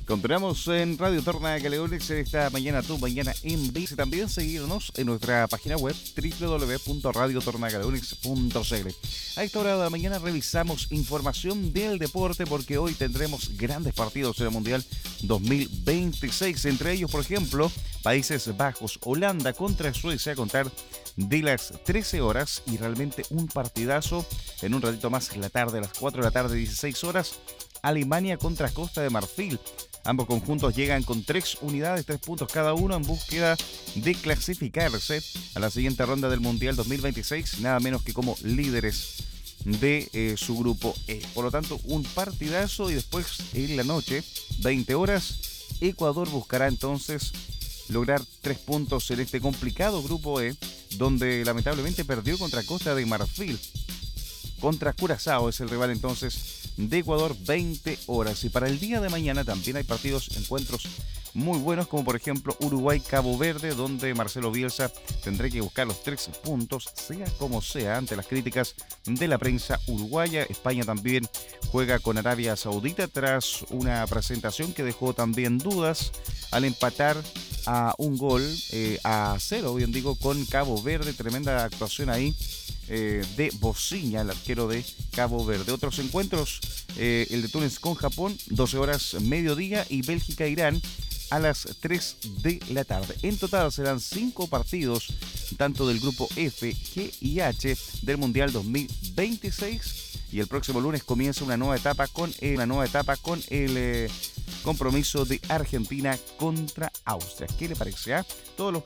Continuamos en Radio Torna Caledones en esta mañana, tu mañana en vivo. También seguirnos en nuestra página web www.radiotornacaledones.cl. A esta hora de la mañana revisamos información del deporte porque hoy tendremos grandes partidos en el Mundial 2026. Entre ellos, por ejemplo, Países Bajos, Holanda contra Suecia a contar de las 13 horas y realmente un partidazo en un ratito más en la tarde, a las 4 de la tarde, 16 horas. Alemania contra Costa de Marfil. Ambos conjuntos llegan con 3 unidades, 3 puntos cada uno en búsqueda de clasificarse a la siguiente ronda del Mundial 2026, nada menos que como líderes de su grupo E. Por lo tanto, un partidazo y después en la noche, 20 horas, Ecuador buscará entonces lograr 3 puntos en este complicado grupo E, donde lamentablemente perdió contra Costa de Marfil. Contra Curazao es el rival entonces de Ecuador, 20 horas. Y para el día de mañana también hay encuentros muy buenos, como por ejemplo Uruguay-Cabo Verde, donde Marcelo Bielsa tendrá que buscar los 3 puntos, sea como sea, ante las críticas de la prensa uruguaya. España también juega con Arabia Saudita tras una presentación que dejó también dudas al empatar a un gol a 0, bien digo, con Cabo Verde. Tremenda actuación ahí de Bociña, el arquero de Cabo Verde. Otros encuentros, el de Túnez con Japón, 12 horas mediodía, y Bélgica-Irán a las 3 de la tarde. En total serán 5 partidos, tanto del grupo F, G y H del Mundial 2026. Y el próximo lunes comienza una nueva etapa con el compromiso de Argentina contra Austria. ¿Qué le parece? Todos los